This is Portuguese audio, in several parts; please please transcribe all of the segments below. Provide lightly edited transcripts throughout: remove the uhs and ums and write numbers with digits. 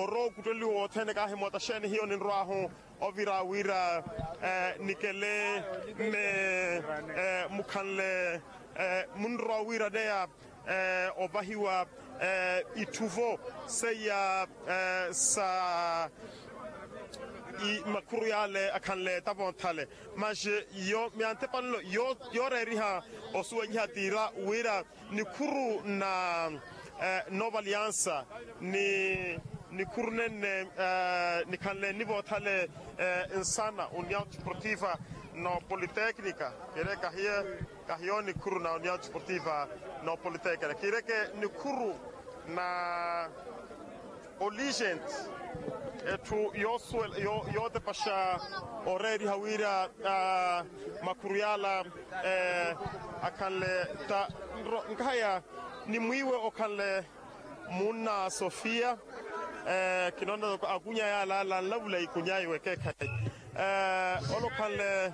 oro kutoli o tene ka hemota shene hiyo ni nroaho ovira wira nikele me mukanle munro wira dea obahiwa ituvo seya sa i makuru yale akanle tavontale mas yo mi antepanlo yo reriha osuenyi hatira wira ni kuru na Nova Aliança ni kurnen ni kanle nivo tale insana União Desportiva no Politécnica kire kahio ni kuru na União Desportiva no Politécnica kire ke ni kuru na Oligent etu yo te pasha oreri hawira makuriala akanle ta nkaya ni mwiwe okanle muna Sofia kinonda agunya ya la lavula ikunya iweke kai olokanle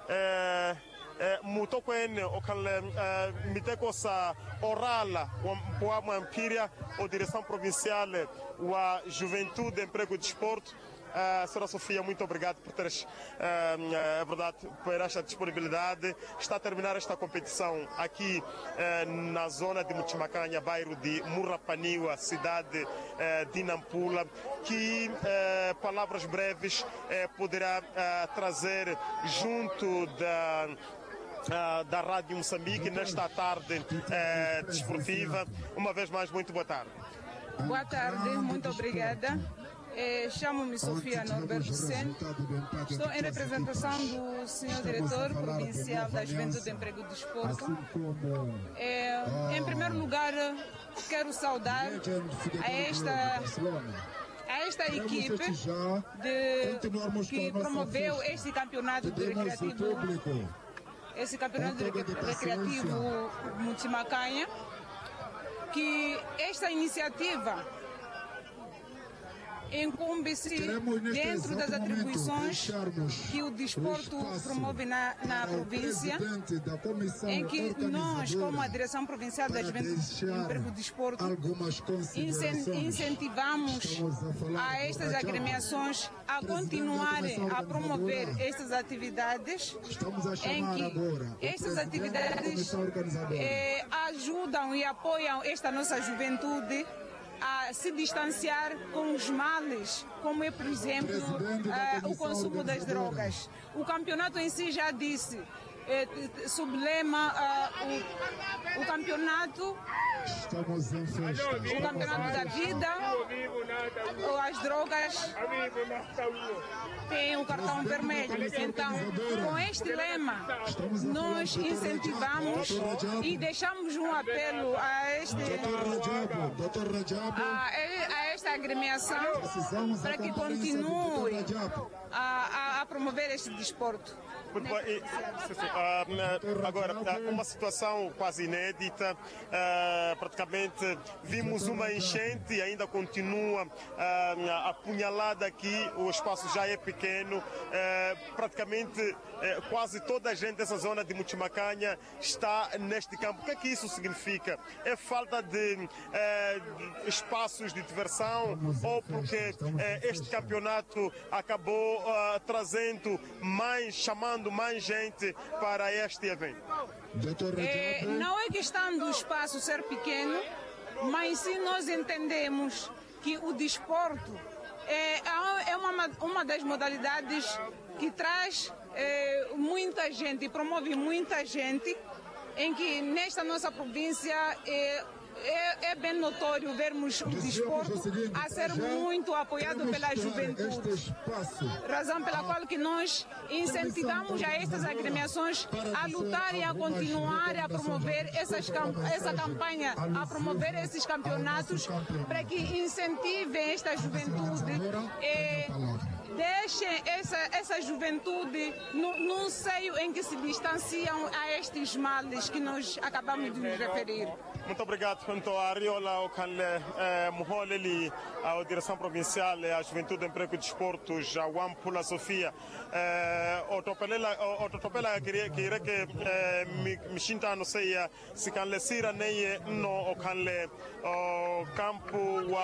mutokwene okanle miteko sa orala wa Mwampiria o direção provincial wa Juventude Emprego e Desporto. Senhora Sofia, muito obrigado por teres, é verdade, por esta disponibilidade. Está a terminar esta competição aqui na zona de Muchimacanha, bairro de Murrapaniwa, cidade de Nampula, que palavras breves poderá trazer junto da Rádio Moçambique nesta tarde desportiva. Uma vez mais, muito boa tarde. Boa tarde, muito obrigada. Chamo-me Sofia Norberto Sen. Estou em representação do senhor diretor provincial da Juventude de Emprego e Desporto. Em primeiro lugar, quero saudar a esta equipe que promoveu este campeonato recreativo. Esse campeonato recreativo Muchimacanha, que esta iniciativa incumbe-se dentro das atribuições que o desporto promove na província, em que nós, como a Direção Provincial da Juventude de Emprego e Desporto, incentivamos a estas agremiações a continuarem a promover estas atividades, em que estas atividades ajudam e apoiam esta nossa juventude a se distanciar com os males, como é, por exemplo, o consumo das drogas. O campeonato em si já disse, sublema o campeonato da vida, ou as drogas tem o cartão vermelho. Então, com este lema, nós incentivamos e deixamos um apelo a esta agremiação para que continue a promover este desporto. Agora, uma situação quase inédita, praticamente vimos uma enchente e ainda continua apunhalada aqui, o espaço já é pequeno, praticamente quase toda a gente dessa zona de Muchimacanha está neste campo. O que isso significa? É falta de espaços de diversão ou porque este campeonato acabou chamando mais gente para este evento? Não é questão do espaço ser pequeno, mas se nós entendemos que o desporto é uma das modalidades que traz muita gente e promove muita gente, em que nesta nossa província é bem notório vermos o desporto a ser muito apoiado pela juventude. Razão pela qual que nós incentivamos a estas agremiações a lutarem, a continuar a promover essa campanha, a promover esses campeonatos, para que incentivem esta juventude e deixem essa juventude num seio em que se distanciam a estes males que nós acabamos de nos referir. Muito obrigado. Quanto a Ariola, o Canle Muholeli, a Direção Provincial, a Juventude de Emprego e Desporto, já o Ampula Sofia, o Topela queria que me sinta, não sei, se Canle Sira, nem no Canle campo.